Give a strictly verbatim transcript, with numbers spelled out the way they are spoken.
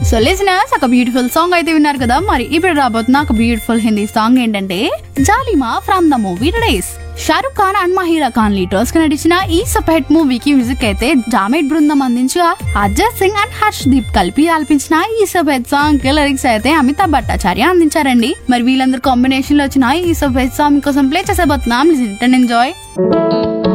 So listeners, ఒక beautiful song అయితే విన్నారు కదా. మరి ఇప్పుడు రాబోతున్న ఒక బ్యూటిఫుల్ హిందీ సాంగ్ ఏంటంటే జాలిమా from the movie race. Shahrukh Khan and Mahira Khan leaders గా నడిచిన ఈ సపరేట్ మూవీకి మ్యూజిక్ అయితే జామేట్ బృందం అందించగా అజయ్ సింగ్ అండ్ హర్ష్ దీప్ కలిపి ఆలపించిన ఈ సపరేట్ సాంగ్ కి లిరిక్స్ అయితే అమితాబ్ భట్టాచార్య అందించారండి. మరి వీళ్ళందరూ కాంబినేషన్ లో వచ్చిన ఈ సపరేట్ సాంగ్ కోసం ప్లే చేసేబోతున్నాం. Listen and enjoy.